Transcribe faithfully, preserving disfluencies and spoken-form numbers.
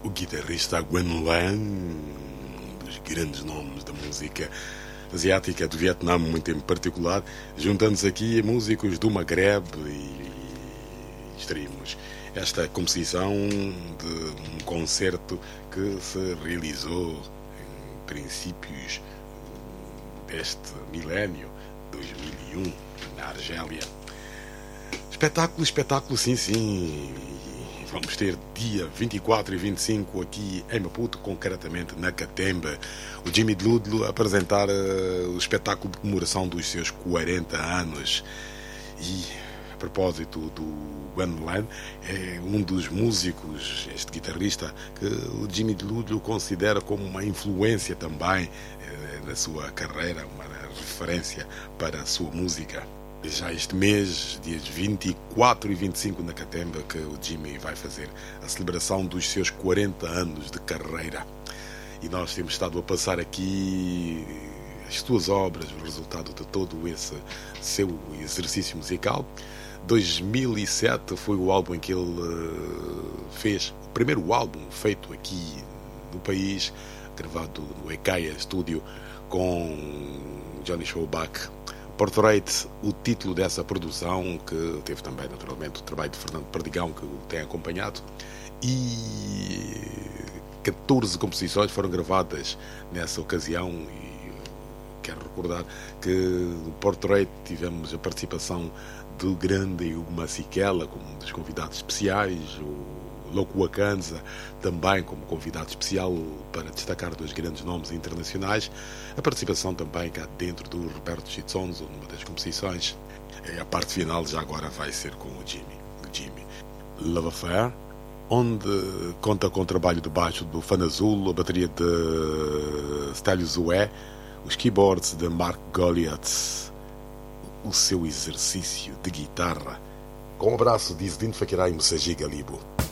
o guitarrista Gwen Lan, um dos grandes nomes da música asiática, do Vietnã muito em particular, juntando-se aqui a músicos do Maghreb e extraímos esta composição de um concerto que se realizou em princípios deste milénio, dois mil e um, na Argélia. Espetáculo, espetáculo, sim, sim. Vamos ter dia vinte e quatro e vinte e cinco aqui em Maputo, concretamente na Catemba. O Jimmy Dludlo a apresentar uh, o espetáculo de comemoração dos seus quarenta anos. E, a propósito do Gwen Lan, é um dos músicos, este guitarrista, que o Jimmy Dludlo considera como uma influência também uh, na sua carreira, uma referência para a sua música. Já este mês, dias vinte e quatro e vinte e cinco na Catemba, que o Jimmy vai fazer a celebração dos seus quarenta anos de carreira. E nós temos estado a passar aqui as suas obras, o resultado de todo esse seu exercício musical. dois mil e sete foi o álbum em que ele fez, o primeiro álbum feito aqui no país, gravado no Ecaia Studio com Johnny Showback. Portrait, o título dessa produção, que teve também, naturalmente, o trabalho de Fernando Perdigão, que o tem acompanhado, e catorze composições foram gravadas nessa ocasião. E quero recordar que no Portrait tivemos a participação do grande Hugo Massiquela como um dos convidados especiais, o Loco Wakanza também como convidado especial, para destacar dois grandes nomes internacionais. A participação também cá dentro do Roberto Chitsonzo numa das composições. A parte final já agora vai ser com o Jimmy, o Jimmy. Love Affair, onde conta com o trabalho de baixo do Fan Azul, a bateria de Stélio Zué, os keyboards de Mark Goliath, o seu exercício de guitarra. Com um abraço de Isidine Faquirai Mussaji Galibo.